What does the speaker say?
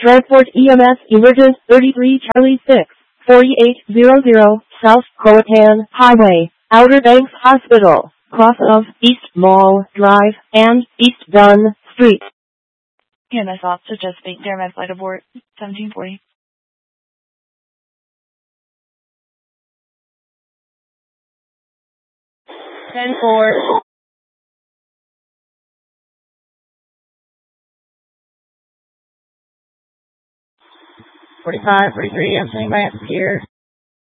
Transport EMS Emergent 33 Charlie 6, 4800, South Croatan Highway, Outer Banks Hospital, cross of East Mall Drive and East Dunn Street. EMS officer just speak there, med flight abort 1740. 10-4. 45, 43, I'm saying by here.